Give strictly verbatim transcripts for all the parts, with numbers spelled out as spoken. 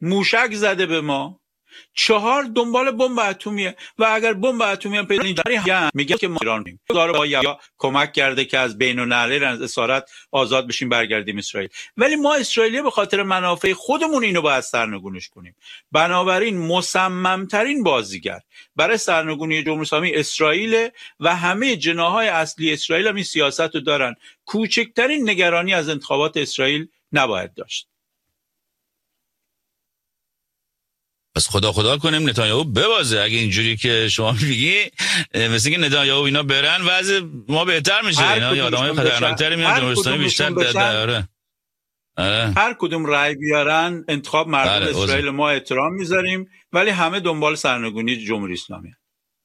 موشک زده به ما، چهار دنبال بمب اتمیه و اگر بمب اتمی هم پیدا کنیم میگه که ما ایران با یا کمک کرده که از بین المللی از اسارت آزاد بشیم برگردیم اسرائیل. ولی ما اسرائیلی به خاطر منافع خودمون اینو باید سرنگونش کنیم. بنابراین مصممترین بازیگر برای سرنگونی جمهوری اسلامی اسرائیل و همه جناح‌های اصلی اسرائیل هم این سیاست رو دارن. کوچکترین نگرانی از انتخابات اسرائیل نباید داشت. پس خدا خدا کنیم نتانیاهو ببازه. اگه اینجوری که شما میگی مثل که نتانیاهو اینا برن وضع ما بهتر میشه. اینا آدمای خطرناکتری میان جمهوری اسلامی بیشتر داره. هر کدوم رای بیارن انتخاب مردم بله، اسرائیل ما احترام میذاریم، ولی همه دنبال سرنگونی جمهوری اسلامی.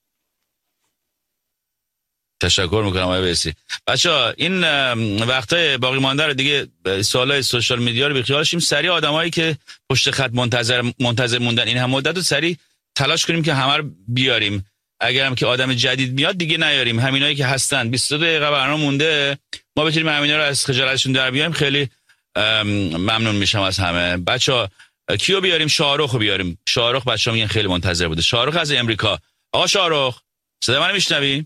تشکر میکنم آقای ویسی. بچه‌ها این وقتای باقی مانده رو دیگه سوالای سوشال میدیا رو بیخیال شیم. سریع آدمایی که پشت خط منتظر منتظر موندن این هم مدت رو سریع تلاش کنیم که همه رو بیاریم. اگرم که آدم جدید میاد دیگه نیاریم. همینایی که هستن بیست و دو دقیقه برنامه مونده، ما بتونیم همینا رو از خجالتشون در بیاریم. خیلی ممنون میشم از همه. بچه‌ها کیو بیاریم؟ شاهرخ رو بیاریم. شاهرخ بچه‌ها میگن خیلی منتظر بوده. شاهرخ از امریکا. آقا شاهرخ صدا منو میشنوی؟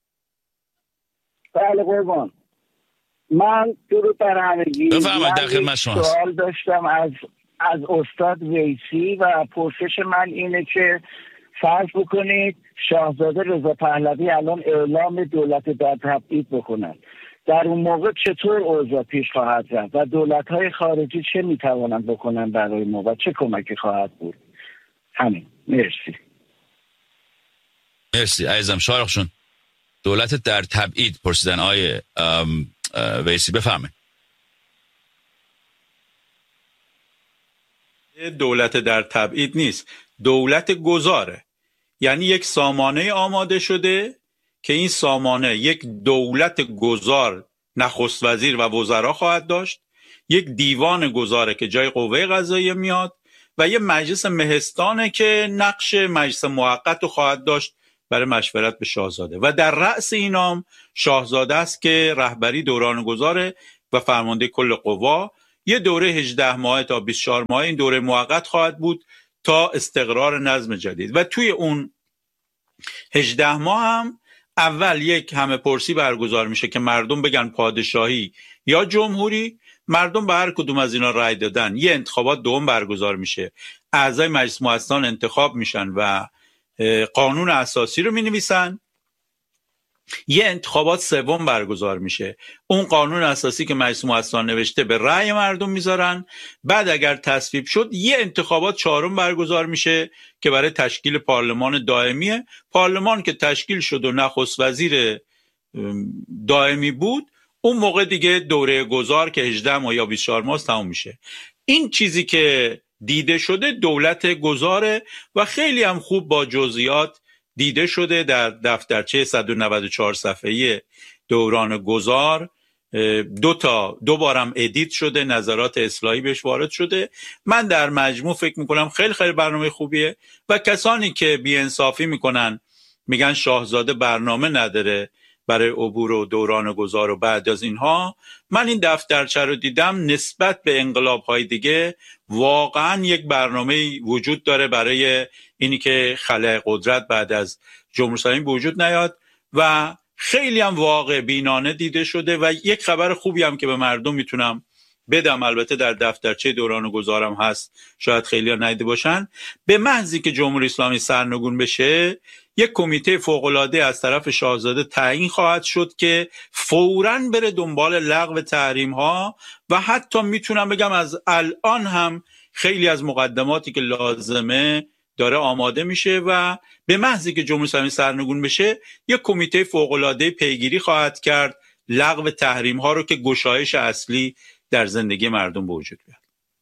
بله قربان. من درود بر همگی. بفرمایید در خدمت شما. سوال داشتم از از استاد ویسی و پرسش من اینه که فرض بکنید شاهزاده رضا پهلوی الان اعلام دولت در تبعید بکنن، در اون موقع چطور اوضاع پیش خواهد رفت و دولت‌های خارجی چه میتوانند بکنن برای ما و چه کمکی خواهد بود؟ همین. مرسی. مرسی عزیزم. شاهرخ شون دولت در تبعید پرسیدن آیه ویسی، بفهمه. دولت در تبعید نیست، دولت گذاره. یعنی یک سامانه آماده شده که این سامانه یک دولت گذار نخست وزیر و وزرا خواهد داشت، یک دیوان گذاره که جای قوه قضاییه میاد و یک مجلس مهستانه که نقش مجلس موقت رو خواهد داشت برای مشورت به شاهزاده و در رأس اینام شاهزاده است که رهبری دوران گذاره و فرمانده کل قوا. یه دوره هجده ماه تا بیست و چهار ماه این دوره موقت خواهد بود تا استقرار نظم جدید و توی اون هجده ماه هم اول یک همه پرسی برگزار میشه که مردم بگن پادشاهی یا جمهوری. مردم به هر کدوم از اینا رأی دادن. یه انتخابات دوم برگزار میشه، اعضای مجلس مؤسسان انتخاب میشن و قانون اساسی رو می نویسن. یه انتخابات سوم برگزار میشه، اون قانون اساسی که مجلس مؤسسان نوشته به رأی مردم میذارن. بعد اگر تصویب شد یه انتخابات چهارم برگزار میشه که برای تشکیل پارلمان دائمیه. پارلمان که تشکیل شد و نخست وزیر دائمی بود، اون موقع دیگه دوره گذار که هجده ماه یا بیست و چهار ماه تموم میشه. این چیزی که دیده شده دولت گذاره و خیلی هم خوب با جزئیات دیده شده در دفترچه صد و نود و چهار صفحه‌ای دوران گذار. دو تا دو بارم ادیت شده، نظرات اصلاحی بهش وارد شده. من در مجموع فکر میکنم خیلی خیلی برنامه خوبیه و کسانی که بی‌انصافی میکنن میگن شاهزاده برنامه نداره برای عبور و دوران گذار و بعد از اینها، من این دفترچه رو دیدم. نسبت به انقلاب‌های دیگه واقعا یک برنامه وجود داره برای اینی که خلأ قدرت بعد از جمهوری اسلامی وجود نیاد و خیلی هم واقع بینانه دیده شده. و یک خبر خوبی هم که به مردم میتونم بدم، البته در دفترچه دوران گذارم هست، شاید خیلی ها ندیده باشن، به محضی که جمهوری اسلامی سرنگون بشه یک کمیته فوق‌العاده از طرف شاهزاده تعیین خواهد شد که فوراً بره دنبال لغو تحریم ها و حتی میتونم بگم از الان هم خیلی از مقدماتی که لازمه داره آماده میشه و به محضی که جمهوری اسلامی سرنگون بشه یک کمیته فوق‌العاده پیگیری خواهد کرد لغو تحریم ها رو که گشایش اصلی در زندگی مردم به وجود بیاد.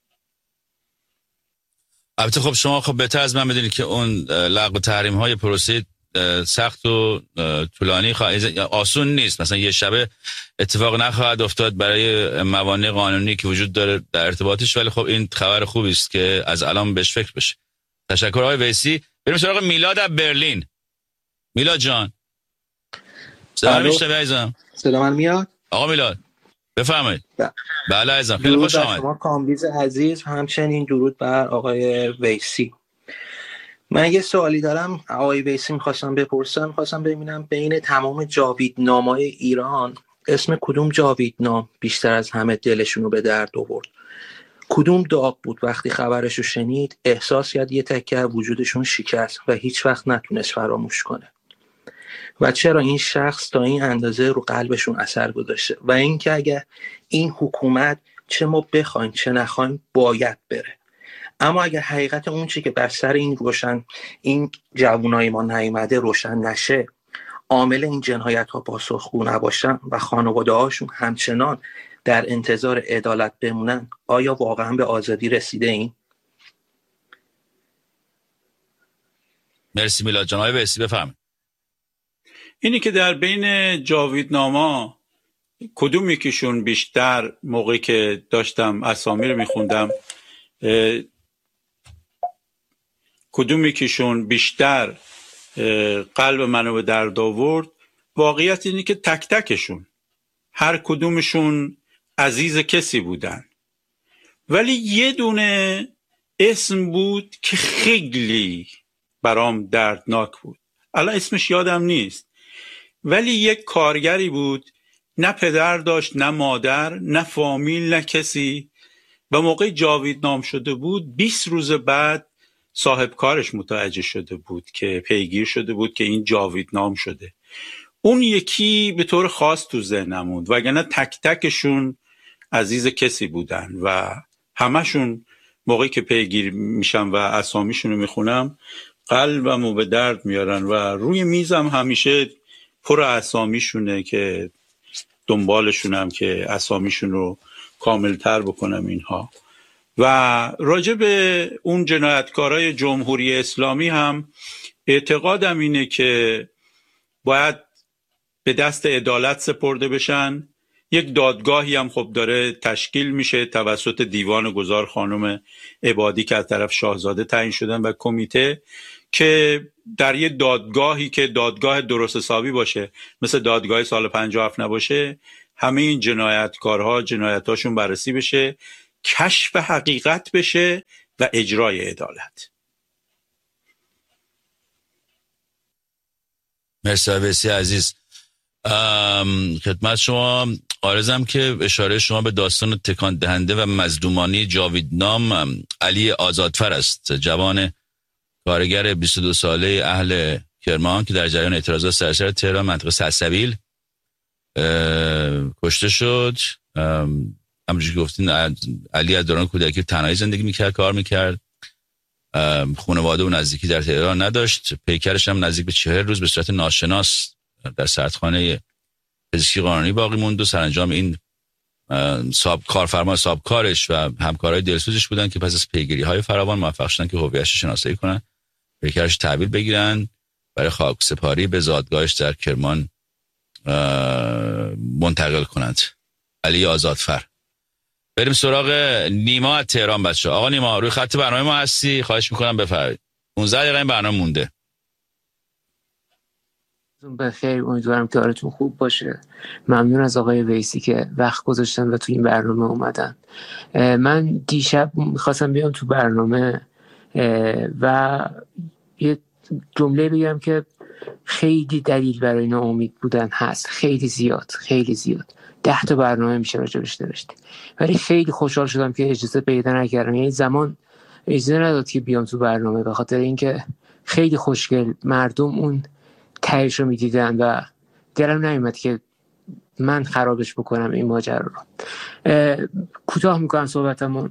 البته خب شما خب بهتر از من بدونید که اون لغو تحریم های پروسه سخت و طولانی خواهد، آسون نیست. مثلا یه شبه اتفاق نخواهد افتاد برای موانع قانونی که وجود داره در ارتباطش، ولی خب این خبر خوبی است که از الان بهش فکر بشه. تشکر آقای ویسی. بریم سراغ میلاد از برلین. میلاد جان صدا میشنوی عزیزم؟ صدا من میاد؟ آقا میلاد بفرمایید. بله عزیزم، خیلی درود خوش بر آمد. شما کامبیز عزیز، همچنین درود بر آقای ویسی. من یه سوالی دارم آقای ویسی میخواستم بپرسم، میخواستم ببینم بین تمام جاویدنامای ایران اسم کدوم جاویدنام بیشتر از همه دلشونو به درد آورد؟ کدوم داغ بود وقتی خبرشو شنید احساس کرد یه تکه وجودشون شکست و هیچ وقت نتونست فراموش کنه؟ و چرا این شخص تا این اندازه رو قلبشون اثر گذاشته؟ و اینکه اگر این حکومت چه ما بخوایم چه نخوایم باید بره، اما اگر حقیقت اون چی که بر سر این روشن این جوانای ما نیامده روشن نشه، عامل این جنایت ها پاسخگو نباشن و خانواده هاشون همچنان در انتظار عدالت بمونن، آیا واقعا به آزادی رسیده این؟ مرسی میلاد جان. آقای ویسی بفرمایید. اینی که در بین جاویدناما کدوم یکیشون بیشتر، موقعی که داشتم اسامی رو میخوندم، کدوم یکیشون بیشتر قلب منو به درد آورد، واقعیت اینی که تک تکشون هر کدومشون عزیز کسی بودن، ولی یه دونه اسم بود که خیلی برام دردناک بود. الان اسمش یادم نیست، ولی یک کارگری بود، نه پدر داشت نه مادر نه فامیل نه کسی، و موقع جاویدنام شده بود بیست روز بعد صاحب کارش متوجه شده بود که پیگیر شده بود که این جاویدنام شده. اون یکی به طور خاص تو ذهنم موند، وگرنه تک تکشون عزیز کسی بودن و همشون موقعی که پیگیر میشم و اسامیشون رو میخونم قلبمو به درد میارن و روی میزم همیشه پر اسامیشونه که دنبالشونم که اسامیشون رو کاملتر بکنم اینها. و راجع به اون جنایتکارای جمهوری اسلامی هم اعتقادم اینه که باید به دست عدالت سپرده بشن. یک دادگاهی هم خب داره تشکیل میشه توسط دیوان گذار خانم عبادی که از طرف شاهزاده تعیین شدن و کمیته، که در یه دادگاهی که دادگاه درست حسابی باشه، مثل دادگاه سال پنجاه و هفت نباشه، همه این جنایتکارها جنایتاشون بررسی بشه، کشف حقیقت بشه و اجرای عدالت. مرسی ویسی عزیز. خدمت شما عارضم که اشاره شما به داستان تکان دهنده و مظلومانی جاویدنام علی آزادفر است، جوان کارگر بیست و دو ساله اهل کرمان که در جریان اعتراضات سراسر تهران منطقه سلسبیل کشته شد. همونجوری گفتین علی از دوران کودکی تنهایی زندگی میکرد، کار میکرد، خانواده و نزدیکی در تهران نداشت. پیکرش هم نزدیک به چهل روز به صورت ناشناس در سردخانه پزشکی قانونی باقی موند و سرانجام این صاحب کارفرما صاحب کارش و همکارای دلسوزش بودن که پس از پیگیری‌های فراوان موفق شدن که هویتش شناسایی کنن، پیکرش تحویل بگیرن، برای خاکسپاری به زادگاهش در کرمان منتقل کنند. علی آزادفر. بریم سراغ نیما از تهران. بچه آقا نیما روی خط برنامه ما هستی، خواهش میکنم بفرمایید. پانزده دقیقه این برنامه مونده. بخیر، امیدوارم که حالتون خوب باشه. ممنون از آقای ویسی که وقت گذاشتن و تو این برنامه اومدن. من دیشب میخواستم بیام تو برنامه و یه جمله بگم که خیلی دلیل برای ناامید بودن هست، خیلی زیاد خیلی زیاد ده تا برنامه میشه راجبش نوشت، ولی خیلی خوشحال شدم که اجازه پیدا نکردم. یعنی زمان اجازه نداد که بیام تو برنامه، به خاطر اینکه خیلی خوشگل مردم اون تهش رو میدیدن و دلم نمیمد که من خرابش بکنم این ماجرا رو. کوتاه میکنم صحبتمو.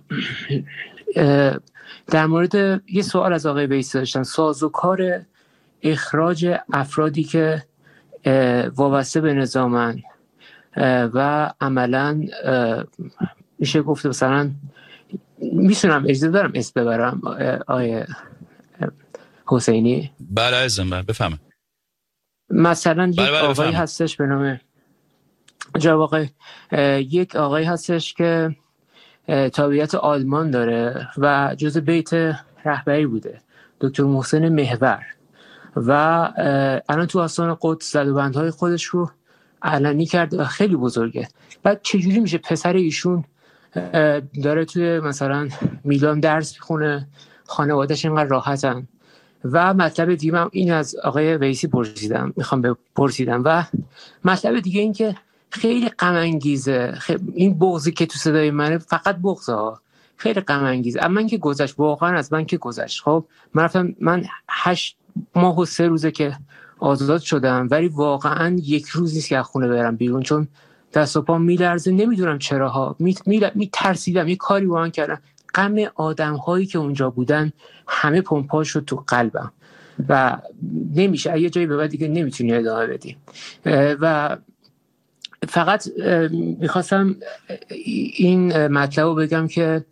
در مورد یه سوال از آقای ویسی داشتن، سازوکار اخراج افرادی که وابسته به نظامن و عملا میشه گفت مثلا میتونم اجازه دارم اسم ببرم آقای حسینی؟ بله عزیزم بفهمم. مثلا یک بله بله آقایی بفهم. هستش به نام جواب آقای یک آقایی هستش که تابعیت آلمان داره و جزء بیت رهبری بوده، دکتر محسن محور، و الان تو آستان قدس زدوبندهای خودش رو علنی کرده و خیلی بزرگه. بعد چجوری میشه پسر ایشون داره توی مثلا میلان درس میخونه، خانواده‌اش اینقدر راحتن؟ و مطلب دیگه من این از آقای ویسی پرسیدم، میخوام بپرسیدم. و مطلب دیگه این که خیلی غم انگیزه، خیلی این بغضی که تو صدای منه فقط بغضه ها، خیلی غم انگیزه. اما من که گذشت، واقعا از من که گذشت. خب من رفتم، من هشت ماه و سه روزه که آزاد شدم، ولی واقعا یک روز نیست که از خونه برم بیرون، چون دست و پا میلرزه، نمیدونم چراها، می می ترسیدم یه کاری با من کردم. غم آدم هایی که اونجا بودن همه پمپاژ شد تو قلبم و نمیشه، یه جایی به بعد دیگه نمیتونی ادامه بدی. و فقط میخواستم این مطلب رو بگم که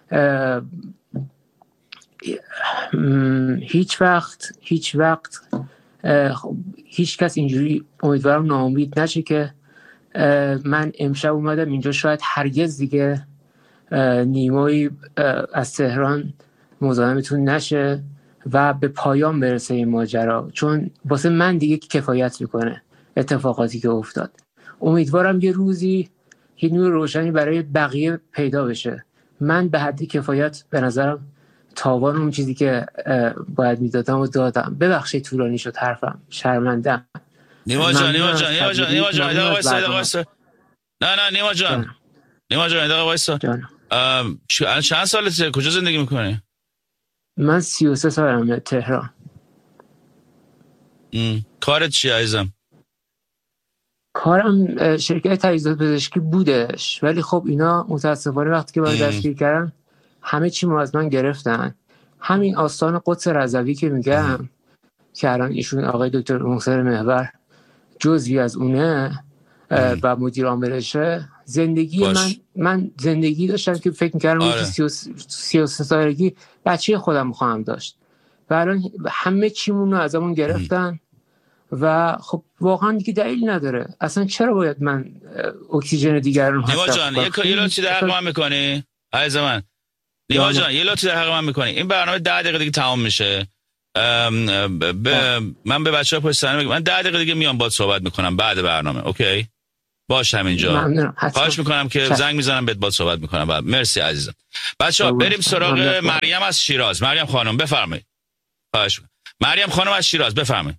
هیچ وقت هیچ وقت هیچ کس اینجوری امیدوارم ناامید نشه که من امشب اومدم اینجا، شاید هرگز دیگه نیمایی از تهران مزاحمتون نشه و به پایان برسه این ماجرا، چون واسه من دیگه کفایت میکنه اتفاقاتی که افتاد. امیدوارم یه روزی یه نور روشنی برای بقیه پیدا بشه. من به حدی کفایت به نظرم تاوان اون چیزی که باید میدادم و دادم. ببخشید طولانی شد حرفم، شرمندم. نیما جان نیما جان نیما جان نیما جان دقیقه وایسا دقیقه وایسا نه نه نیما جان نیما جان دقیقه وایسا. چند سالته؟ کجا زندگی میکنی؟ من سی و سه سالمه، تهران. کارت چیه عزیزم؟ کارم شرکت تجهیزات پزشکی بودش، ولی خب اینا متاسفانه وقتی که من دستگیر کردن همه چی ما از من گرفتن. همین آستان قدس رضوی که میگم که الان ایشون آقای دکتر محسن محور جزوی از اونه و مدیر عاملشه، زندگی باش. من من زندگی داشتم که فکر می‌کردم آره. سی و سه سالگی بچه خودم می‌خوام داشت و الان همه چیمون رو ازمون گرفتن و خب واقعا دیگه دلیل نداره. اصلا چرا باید من اکسیژن دیگر رو نیما جان یک یه لطفی در حق من می‌کنی عزیز من؟ نیما جان یه لطفی در حق من می‌کنی؟ این برنامه ده دقیقه دیگه تمام میشه. ب... من به بچه‌ها پشت صحنه میگم من ده دقیقه دیگه میام باهات صحبت میکنم بعد برنامه. اوکی باش همینجا. خواهش میکنم که شد. زنگ میزنم بهت باهات صحبت میکنم بعد. مرسی عزیزم. بچه‌ها بریم سراغ مریم از شیراز. مریم خانم بفرمایید. خواهش میکنم. مریم خانم از شیراز بفرمایید.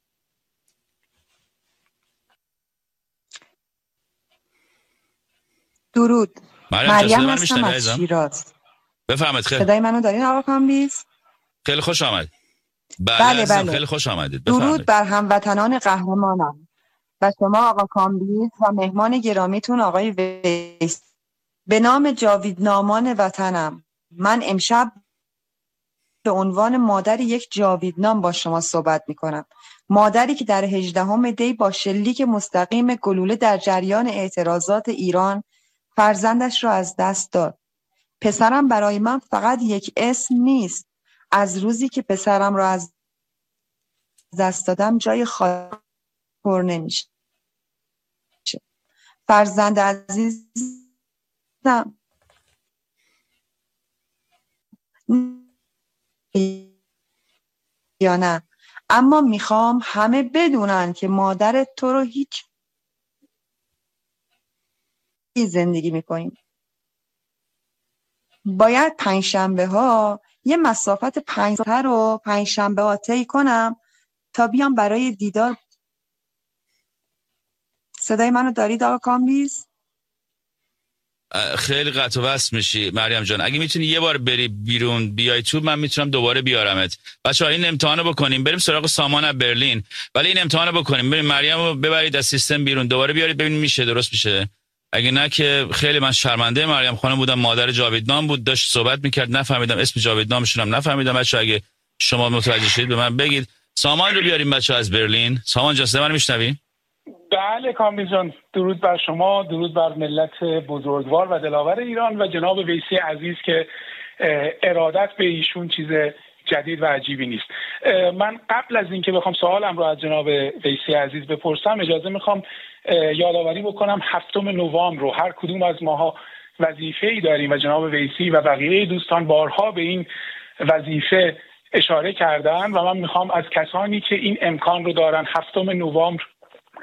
درود. مریم, مریم هستم از شیراز. بفرمایید. خیلی صدای منو دارین آقا کامبیز؟ خیلی خوش آمد. بله بله, بله. خیلی خوش آمدید. درود بر هموطنان قهرمانم و شما آقا کامبیز و مهمان گرامیتون آقای ویس. به نام جاویدنامان وطنم من امشب به عنوان مادر یک جاویدنام با شما صحبت میکنم. مادری که در هجدهم دی با شلیک مستقیم گلوله در جریان اعتراضات ایران فرزندش را از دست داد. پسرم برای من فقط یک اسم نیست. از روزی که پسرم را از دست دادم جای خالی پر نمیشه. فرزند عزیزم یا نه، اما میخوام همه بدونن که مادر تو رو هیچ زندگی میکنیم. باید پنجشنبه ها یه مسافت پنج ساعته رو پنجشنبه ها طی کنم تا بیام برای دیدار. صدای منو دارید آقا کامبیز؟ خیلی قطع و وصل میشی مریم جان. اگه میتونی یه بار بری بیرون بیای تو من میتونم دوباره بیارمت. بچه‌ها این امتحانو بکنیم بریم سراغ سامان برلین، ولی این امتحانو بکنیم بریم مریم رو ببرید از سیستم بیرون دوباره بیارید ببینیم میشه درست میشه. اگه نه که خیلی من شرمنده مریم خانم بودم، مادر جاویدنام بود، داشت صحبت میکرد نفهمیدم اسم جاویدنامشون هم نفهمیدم. بچه‌ها اگه شما متوجه شدید به من بگید. سامان رو بیاریم بچه‌ها از برلین. سامان جان صدا منو میشنوی؟ بله کامبیز جان، درود بر شما، درود بر ملت بزرگوار و دلاور ایران و جناب ویسی عزیز که ارادت به ایشون چیز جدید و عجیبی نیست. من قبل از اینکه بخوام سوالم رو از جناب ویسی عزیز بپرسم اجازه میخوام یادآوری بکنم هفتم نوامبر رو هر کدوم از ماها وظیفه‌ای داریم و جناب ویسی و بقیه دوستان بارها به این وظیفه اشاره کردن و من میخوام از کسانی که این امکان رو دارن هفتم نوامبر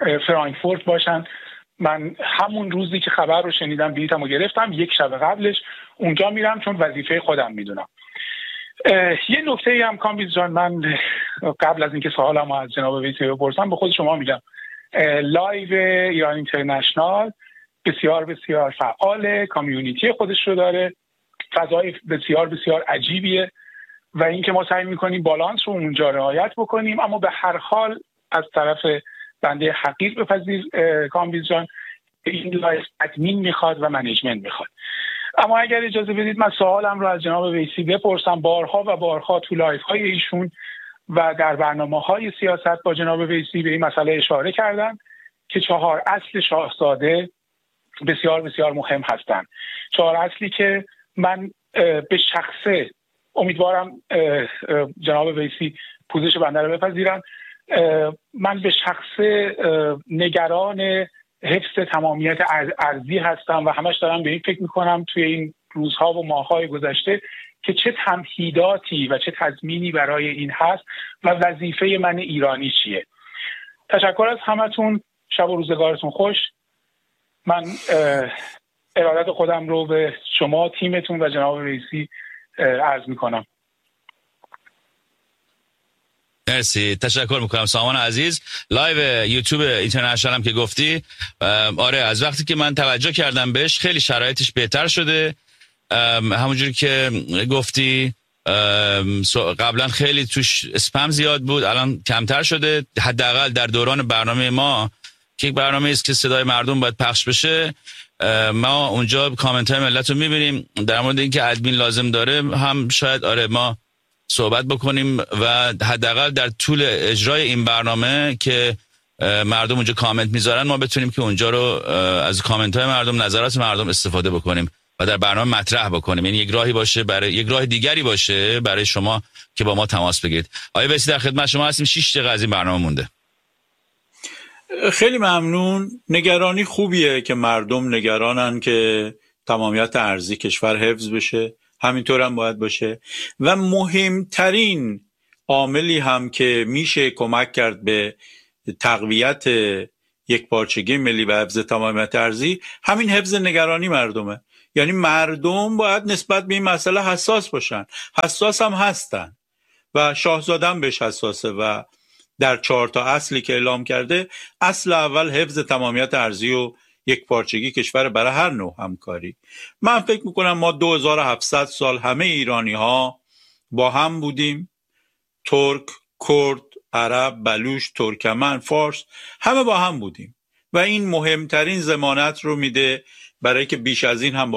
فرانکفورت باشن. من همون روزی که خبر رو شنیدم بلیطمو گرفتم، یک شب قبلش اونجا میرم چون وظیفه خودم میدونم. یه نکته ای هم کامبیز جان، من قبل از اینکه سوالمو از جناب ویسی بپرسم به خود شما میگم لایو ایران اینترنشنال بسیار بسیار فعال، کامیونیتی خودش رو داره، فضای بسیار بسیار عجیبیه و اینکه ما سعی میکنیم بالانس رو اونجا رعایت بکنیم، اما به هر حال از طرف بنده حقیر بپذیر کامبیز جان این لایف ادمین میخواد و منیجمنت میخواد. اما اگر اجازه بدید من سوالم رو از جناب ویسی بپرسم. بارها و بارها تو لایف های ایشون و در برنامه های سیاست با جناب ویسی به این مسئله اشاره کردن که چهار اصل شاهزاده بسیار بسیار مهم هستند. چهار اصلی که من به شخصه امیدوارم جناب ویسی پوزش بنده رو بپذیرن، من به شخصه نگران حفظ تمامیت ارضی هستم و همش دارم به این فکر میکنم توی این روزها و ماههای گذشته که چه تمهیداتی و چه تضمینی برای این هست و وظیفه من ایرانی چیه. تشکر از همتون، شب و روزگارتون خوش. من ارادت خودم رو به شما، تیمتون و جناب رئیسی عرض میکنم. مرسی، تشکر میکنم سامان عزیز. لایو یوتیوب اینترنشنال هم که گفتی، آره از وقتی که من توجه کردم بهش خیلی شرایطش بهتر شده. همونجوری که گفتی قبلا خیلی توش اسپم زیاد بود، الان کمتر شده. حداقل در دوران برنامه ما که یک برنامه است که صدای مردم باید پخش بشه، ما اونجا کامنت های ملت رو میبینیم. در مورد اینکه ادمین لازم داره هم شاید آره ما صحبت بکنیم و حداقل در طول اجرای این برنامه که مردم اونجا کامنت میذارن ما بتونیم که اونجا رو از کامنت های مردم، نظرات مردم استفاده بکنیم و در برنامه مطرح بکنیم. یعنی یک راهی باشه برای یک راه دیگری باشه برای شما که با ما تماس بگیرید. آقای ویسی در خدمت شما هستیم. شش دقیقه از این برنامه مونده. خیلی ممنون. نگرانی خوبیه که مردم نگرانن که تمامیت ارضی کشور حفظ بشه، همینطور هم باید باشه و مهمترین عاملی هم که میشه کمک کرد به تقویت یک پارچگی ملی و حفظ تمامیت ارضی همین حفظ نگرانی مردمه. یعنی مردم باید نسبت به این مسئله حساس باشن، حساس هم هستن و شاهزاده هم بهش حساسه و در چهار تا اصلی که اعلام کرده اصل اول حفظ تمامیت ارضی و یک پارچگی کشور برای هر نوع همکاری. من فکر میکنم ما دو هزار و هفتصد سال همه ایرانی ها با هم بودیم، ترک، کرد، عرب، بلوچ، ترکمن، فارس، همه با هم بودیم و این مهمترین ضمانت رو میده برای که بیش از این هم